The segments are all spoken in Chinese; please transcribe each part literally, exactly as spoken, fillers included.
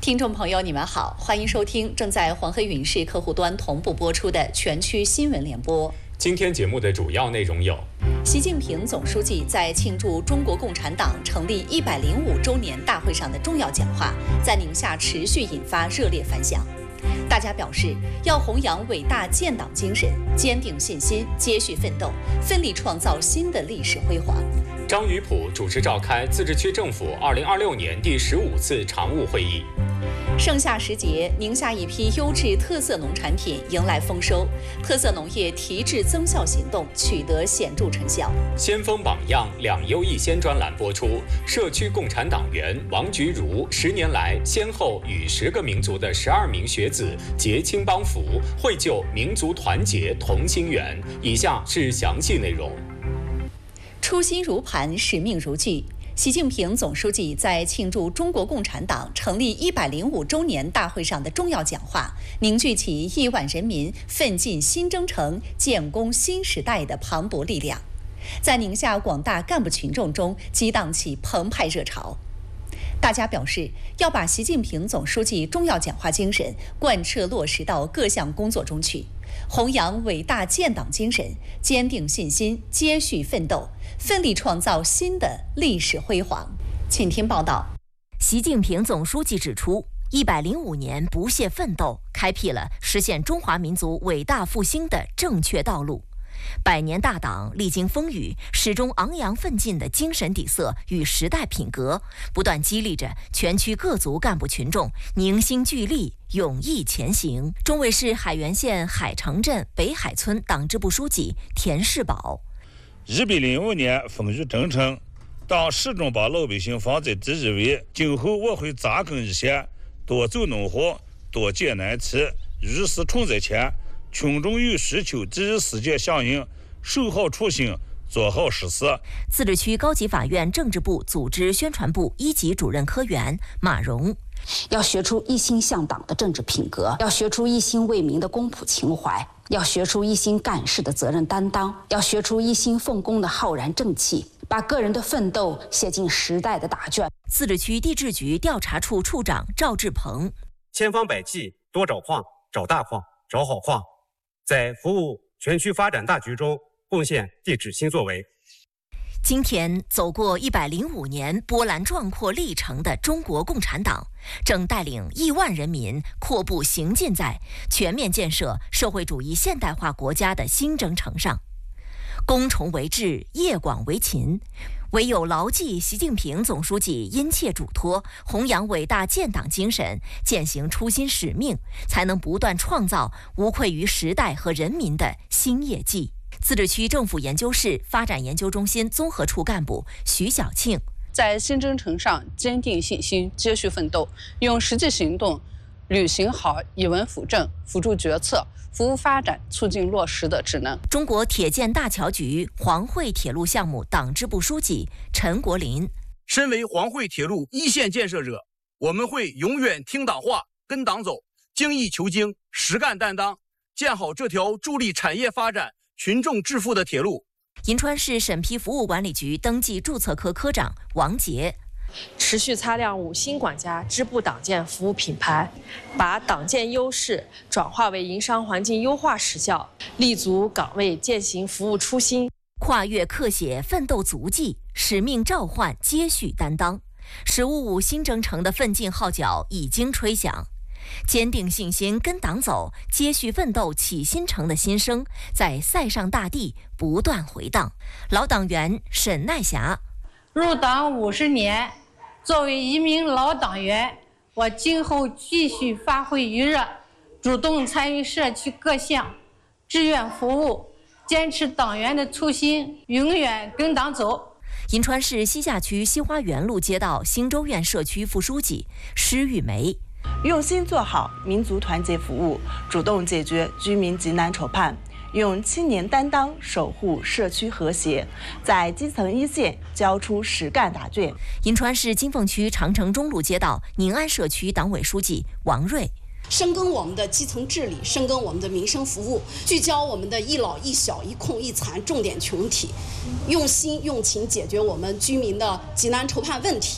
听众朋友，你们好，欢迎收听正在黄河云视客户端同步播出的全区新闻联播。 今天节目的主要内容有： 习近平总书记在庆祝中国共产党成立一百零五周年大会上的重要讲话，在宁夏持续引发热烈反响。大家表示，要弘扬伟大建党精神，坚定信心，接续奋斗，奋力创造新的历史辉煌。 张宇普主持召开自治区政府二零二六年第十五次常务会议。 盛夏时节，宁夏一批优质特色农产品迎来丰收，特色农业提质增效行动取得显著成效。 先锋榜样两优一先专栏播出，社区共产党员王菊如十年来先后与十个民族的十二名学子结亲帮扶，绘就民族团结同心圆。以下是详细内容。 初心如磐，使命如炬。习近平总书记在庆祝中国共产党成立一百零五周年大会上的重要讲话，凝聚起亿万人民奋进新征程、建功新时代的磅礴力量，在宁夏广大干部群众中激荡起澎湃热潮。大家表示，要把习近平总书记重要讲话精神贯彻落实到各项工作中去，弘扬伟大建党精神，坚定信心，接续奋斗，奋力创造新的历史辉煌。请听报道。 习近平总书记指出，一百零五年不懈奋斗，开辟了实现中华民族伟大复兴的正确道路。百年大党历经风雨，始终昂扬奋进的精神底色与时代品格，不断激励着全区各族干部群众凝心聚力，勇毅前行。中卫市海原县海城镇北海村党支部书记田世宝： 一百零五年风雨征程，党始终把老百姓放在第一位。今后我会扎根一线，多走农活，多解难题，遇事冲在前。群众有需求，第一时间响应，守好初心，做好实事。 自治区高级法院政治部组织宣传部一级主任科员马荣： 要学出一心向党的政治品格，要学出一心为民的公仆情怀，要学出一心干事的责任担当，要学出一心奉公的浩然正气，把个人的奋斗写进时代的答卷。 自治区地质局调查处处长赵志鹏： 千方百计多找矿，找大矿，找好矿，在服务全区发展大局中贡献地质新作为。 今天，走过一百零五年波澜壮阔历程的中国共产党，正带领亿万人民阔步行进在全面建设社会主义现代化国家的新征程上。攻崇为智，业广为勤，唯有牢记习近平总书记殷切嘱托，弘扬伟大建党精神，践行初心使命，才能不断创造无愧于时代和人民的新业绩。自治区政府研究室发展研究中心综合处干部徐小庆： 在新征程上坚定信心，接续奋斗，用实际行动履行好以文辅政、辅助决策、服务发展、促进落实的职能。 中国铁建大桥局黄惠铁路项目党支部书记陈国林： 身为黄惠铁路一线建设者，我们会永远听党话、跟党走，精益求精、实干担当，建好这条助力产业发展、群众致富的铁路。 银川市审批服务管理局登记注册科科长王杰： 持续擦亮五星管家支部党建服务品牌，把党建优势转化为营商环境优化实效，立足岗位践行服务初心， 跨越刻写奋斗足迹，使命召唤接续担当。十五五新征程的奋进号角已经吹响，坚定信心跟党走，接续奋斗启新程的心声在塞上大地不断回荡。老党员沈奈霞： 入党五十年，作为一名老党员，我今后继续发挥余热，主动参与社区各项志愿服务，坚持党员的初心，永远跟党走。 银川市西夏区西花园路街道兴州院社区副书记施玉梅： 用心做好民族团结服务，主动解决居民急难愁盼，用青年担当守护社区和谐，在基层一线交出实干答卷。 银川市金凤区长城中路街道宁安社区党委书记王瑞： 深耕我们的基层治理，深耕我们的民生服务，聚焦我们的一老一小一空一残重点群体，用心用情解决我们居民的急难愁盼问题。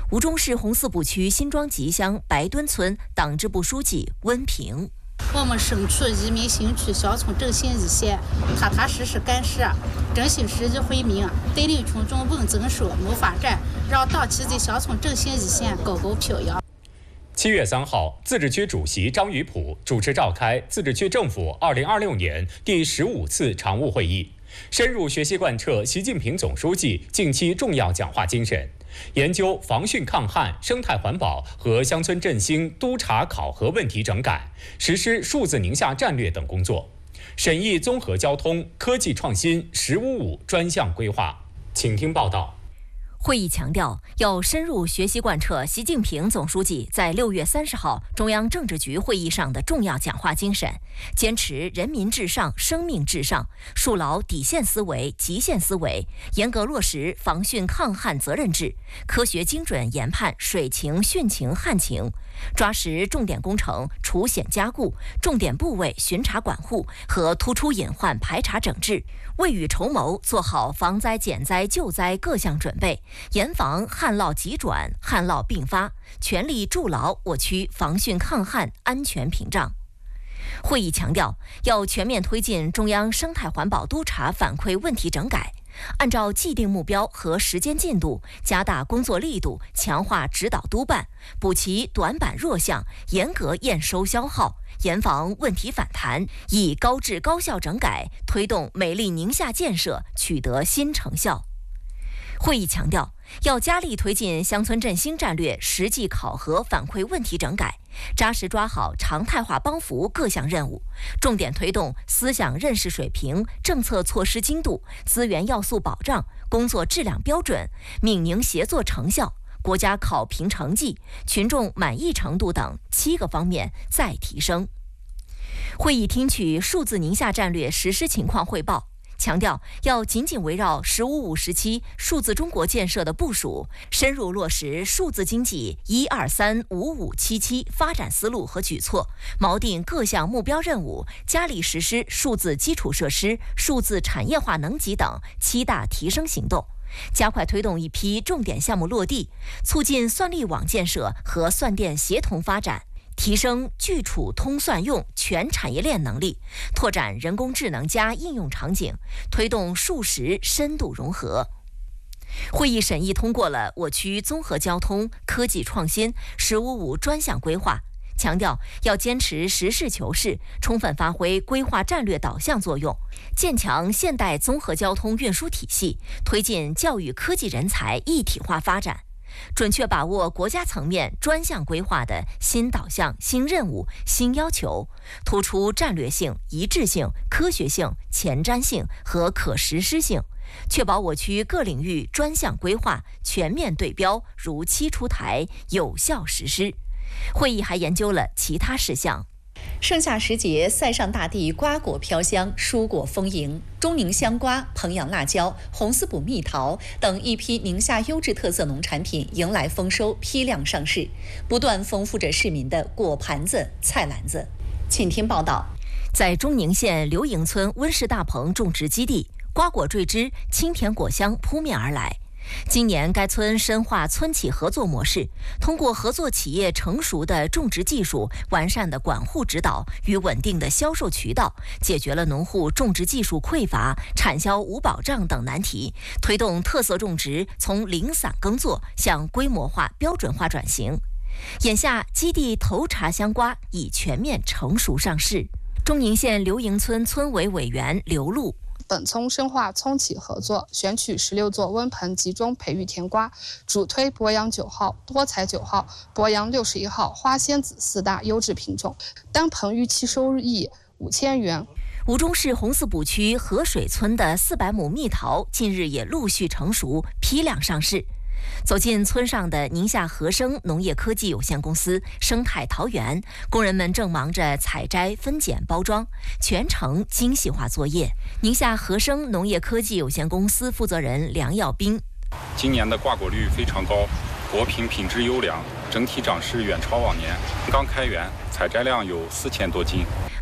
吴忠市红四堡区新庄集乡白墩村党支部书记温平。 我们身处移民新区乡村振兴一线，踏踏实实干事，振兴实际惠民，带领群众稳增收、谋发展，让党旗在乡村振兴一线高高飘扬。 七月三号，自治区主席张宇普主持召开自治区政府二零二六年第十五次常务会议，深入学习贯彻习近平总书记近期重要讲话精神，研究防汛抗旱、生态环保和乡村振兴督查考核问题整改，实施数字宁夏战略等工作，审议综合交通、科技创新“十五五”专项规划。请听报道。 会议强调，要深入学习贯彻习近平总书记在六月三十号中央政治局会议上的重要讲话精神，坚持人民至上、生命至上，树牢底线思维、极限思维，严格落实防汛抗旱责任制，科学精准研判水情、汛情、旱情，抓实重点工程除险加固、重点部位巡查管护和突出隐患排查整治，未雨绸缪，做好防灾减灾救灾各项准备，严防旱涝急转、旱涝并发，全力筑牢我区防汛抗旱安全屏障。会议强调，要全面推进中央生态环保督查反馈问题整改，按照既定目标和时间进度，加大工作力度，强化指导督办，补齐短板弱项，严格验收消耗，严防问题反弹，以高质高效整改推动美丽宁夏建设取得新成效。会议强调，要加力推进乡村振兴战略实际考核反馈问题整改，扎实抓好常态化帮扶各项任务，重点推动思想认识水平、政策措施精度、资源要素保障、工作质量标准、闽宁协作成效、国家考评成绩、群众满意程度等七个方面再提升。会议听取数字宁夏战略实施情况汇报，强调要紧紧围绕“十五五”时期数字中国建设的部署，深入落实数字经济“一二三五五七七”发展思路和举措，锚定各项目标任务，加力实施数字基础设施、数字产业化能级等七大提升行动，加快推动一批重点项目落地，促进算力网建设和算电协同发展，提升聚储通算用全产业链能力，拓展人工智能加应用场景，推动数实深度融合。会议审议通过了我区综合交通、科技创新“十五五”专项规划，强调要坚持实事求是，充分发挥规划战略导向作用，建强现代综合交通运输体系，推进教育科技人才一体化发展，准确把握国家层面专项规划的新导向、新任务、新要求，突出战略性、一致性、科学性、前瞻性和可实施性，确保我区各领域专项规划全面对标、如期出台、有效实施。会议还研究了其他事项。 盛夏时节，塞上大地瓜果飘香，蔬果丰盈。中宁香瓜、彭阳辣椒、红丝补蜜桃等一批宁夏优质特色农产品迎来丰收，批量上市，不断丰富着市民的果盘子、菜篮子。请听报道。 在中宁县刘营村温室大棚种植基地，瓜果缀枝，清甜果香扑面而来。今年该村深化村企合作模式，通过合作企业成熟的种植技术、完善的管护指导与稳定的销售渠道，解决了农户种植技术匮乏、产销无保障等难题，推动特色种植从零散耕作向规模化、标准化转型。眼下，基地头茬香瓜已全面成熟上市。中宁县刘营村村委委员刘璐。 本村深化村企合作，选取十六座温棚集中培育甜瓜，主推博洋九号、多彩九号、博洋六十一号、花仙子四大优质品种，单棚预期收益五千元。 吴忠市红四堡区河水村的四百亩蜜桃近日也陆续成熟，批量上市。走进村上的宁夏和生农业科技有限公司生态桃园，工人们正忙着采摘、分拣、包装，全程精细化作业。宁夏和生农业科技有限公司负责人梁耀斌： 今年的挂果率非常高，果品品质优良，整体长势远超往年。刚开园，采摘量有四千多斤。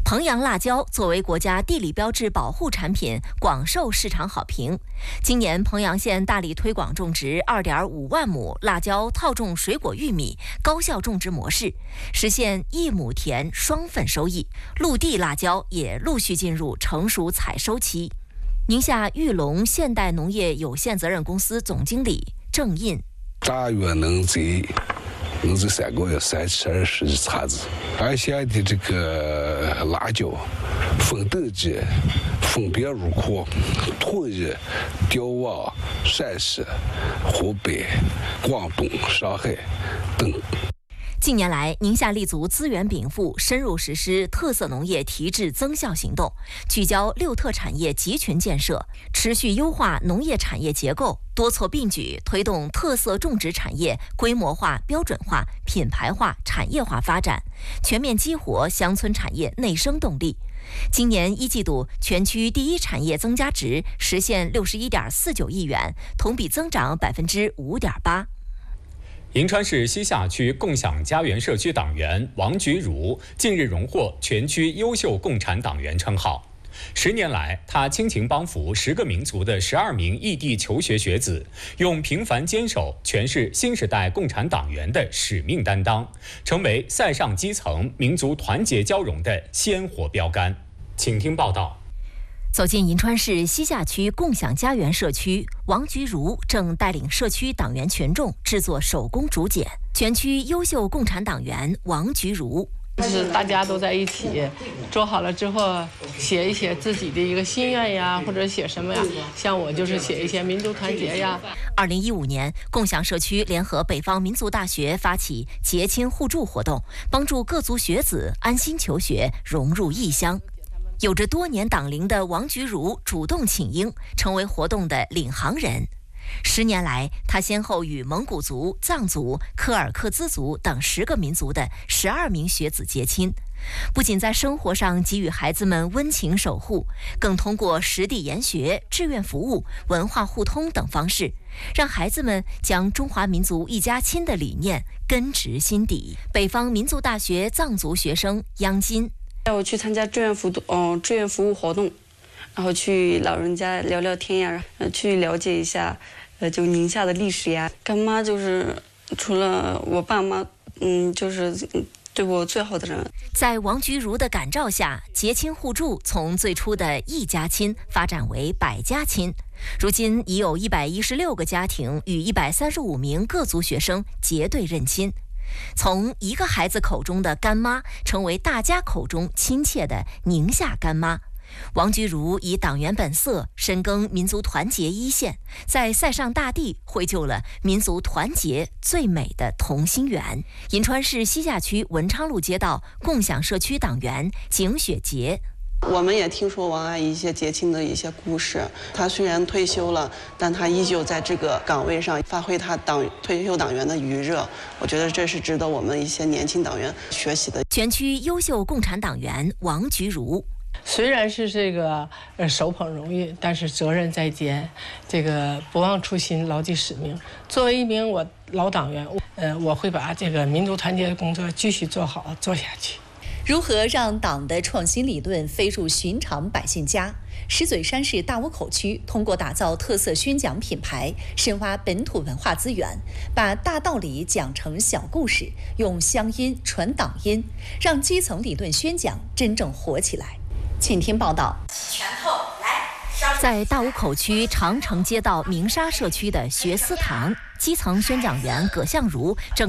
彭阳辣椒作为国家地理标志保护产品，广受市场好评。今年彭阳县大力推广种植 二点五万亩辣椒套种水果玉米高效种植模式，实现一亩田双份收益。陆地辣椒也陆续进入成熟采收期。宁夏玉龙现代农业有限责任公司总经理郑印： 大约能在能在三个月三七二十的产子，而且的这个辣椒分等级分别入库统一调往陕西、湖北、广东、上海等。 近年来，宁夏立足资源禀赋，深入实施特色农业提质增效行动，聚焦六特产业集群建设，持续优化农业产业结构，多措并举推动特色种植产业规模化、标准化、品牌化、产业化发展，全面激活乡村产业内生动力。今年一季度，全区第一产业增加值实现六十一点四九亿元，同比增长百分之五点八。 银川市西夏区共享家园社区党员王菊如近日荣获全区优秀共产党员称号。十年来，他倾情帮扶十个民族的十二名异地求学学子，用平凡坚守诠释新时代共产党员的使命担当，成为塞上基层民族团结交融的鲜活标杆。请听报道。 走进银川市西夏区共享家园社区，王菊如正带领社区党员群众制作手工竹简。全区优秀共产党员王菊如： 就是大家都在一起做好了之后，写一写自己的一个心愿呀，或者写什么呀。像我就是写一些民族团结呀。 二零一五年，共享社区联合北方民族大学发起结亲互助活动，帮助各族学子安心求学，融入异乡。有着多年党龄的王菊如主动请缨，成为活动的领航人。十年来，他先后与蒙古族、藏族、柯尔克孜族等十个民族的十二名学子结亲，不仅在生活上给予孩子们温情守护，更通过实地研学、志愿服务、文化互通等方式，让孩子们将中华民族一家亲的理念根植心底。北方民族大学藏族学生央金： 我去参加志愿服嗯、呃、志愿服务活动，然后去老人家聊聊天呀，呃，去了解一下，呃，就宁夏的历史呀。干妈就是除了我爸妈，嗯，就是对我最好的人。 在王菊如的感召下，结亲互助从最初的一家亲发展为百家亲，如今已有一百一十六个家庭与一百三十五名各族学生结对认亲。从一个孩子口中的干妈，成为大家口中亲切的宁夏干妈。王菊如以党员本色深耕民族团结一线，在塞上大地绘就了民族团结最美的同心圆。银川市西夏区文昌路街道共享社区党员景雪杰： 我们也听说王阿姨一些结亲的一些故事。她虽然退休了，但她依旧在这个岗位上发挥她党退休党员的余热。我觉得这是值得我们一些年轻党员学习的。 全区优秀共产党员王菊如： 虽然是这个呃手捧荣誉，但是责任在肩，这个不忘初心，牢记使命。作为一名我老党员，呃，我会把这个民族团结的工作继续做好做下去。 如何让党的创新理论飞入寻常百姓家？石嘴山市大窝口区通过打造特色宣讲品牌，深挖本土文化资源，把大道理讲成小故事，用乡音传党音，让基层理论宣讲真正火起来。请听报道。 在大窝口区长城街道鸣沙社区的学思堂，基层宣讲员葛向如正